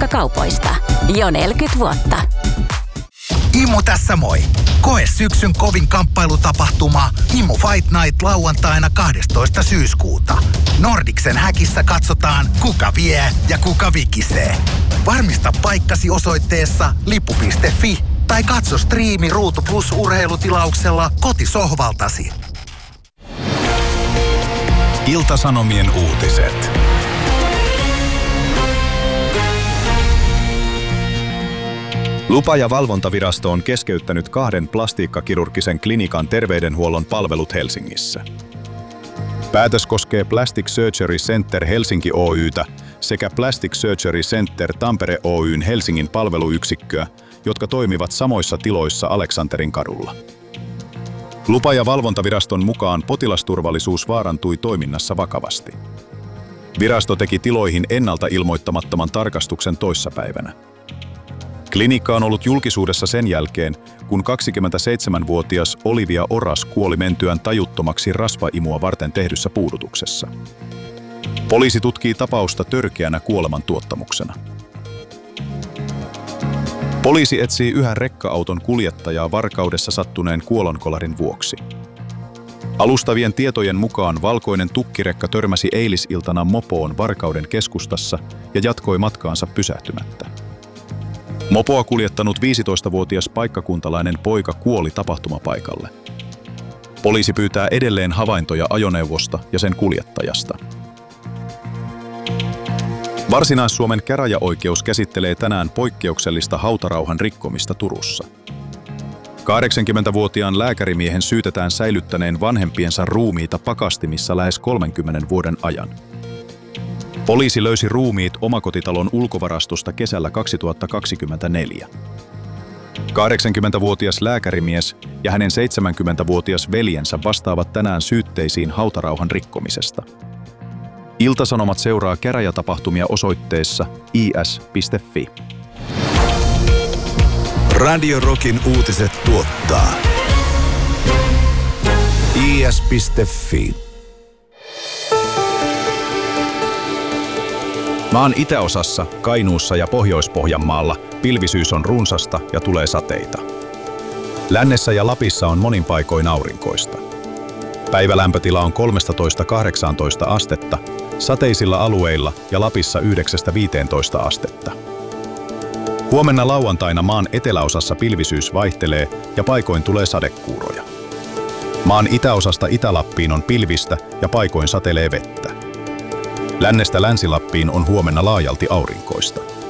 verkkokaupoista. Jo 40 vuotta. Immu tässä moi! Koe syksyn kovin kamppailutapahtuma Immu Fight Night lauantaina 12. syyskuuta. Nordicsen häkissä katsotaan, kuka vie ja kuka vikisee. Varmista paikkasi osoitteessa lippu.fi tai katso striimi Ruutu Plus -urheilutilauksella kotisohvaltasi. Ilta-Sanomien uutiset. Lupa- ja valvontavirasto on keskeyttänyt 2 plastiikkakirurgisen klinikan terveydenhuollon palvelut Helsingissä. Päätös koskee Plastic Surgery Center Helsinki Oy:tä sekä Plastic Surgery Center Tampere Oyn Helsingin palveluyksikköä, jotka toimivat samoissa tiloissa Aleksanterin kadulla. Lupa- ja valvontaviraston mukaan potilasturvallisuus vaarantui toiminnassa vakavasti. Virasto teki tiloihin ennalta ilmoittamattoman tarkastuksen toissapäivänä. Klinikka on ollut julkisuudessa sen jälkeen, kun 27-vuotias Olivia Oras kuoli mentyään tajuttomaksi rasvaimua varten tehdyssä puudutuksessa. Poliisi tutkii tapausta törkeänä kuolemantuottamuksena. Poliisi etsii yhä rekka-auton kuljettajaa varkaudessa sattuneen kuolonkolarin vuoksi. Alustavien tietojen mukaan valkoinen tukkirekka törmäsi eilisiltana mopoon Varkauden keskustassa ja jatkoi matkaansa pysähtymättä. Mopoa kuljettanut 15-vuotias paikkakuntalainen poika kuoli tapahtumapaikalle. Poliisi pyytää edelleen havaintoja ajoneuvosta ja sen kuljettajasta. Varsinais-Suomen käräjäoikeus käsittelee tänään poikkeuksellista hautarauhan rikkomista Turussa. 80-vuotiaan lääkärimiehen syytetään säilyttäneen vanhempiensa ruumiita pakastimissa lähes 30 vuoden ajan. Poliisi löysi ruumiit omakotitalon ulkovarastosta kesällä 2024. 80-vuotias lääkärimies ja hänen 70-vuotias veljensä vastaavat tänään syytteisiin hautarauhan rikkomisesta. Ilta-Sanomat seuraa käräjätapahtumia osoitteessa is.fi. Radio Rockin uutiset tuottaa is.fi. Maan itäosassa, Kainuussa ja Pohjois-Pohjanmaalla pilvisyys on runsasta ja tulee sateita. Lännessä ja Lapissa on monin paikoin aurinkoista. Päivälämpötila on 13–18 astetta, sateisilla alueilla ja Lapissa 9–15 astetta. Huomenna lauantaina maan eteläosassa pilvisyys vaihtelee ja paikoin tulee sadekuuroja. Maan itäosasta Itä-Lappiin on pilvistä ja paikoin satelee vettä. Lännestä Länsi-Lappiin on huomenna laajalti aurinkoista.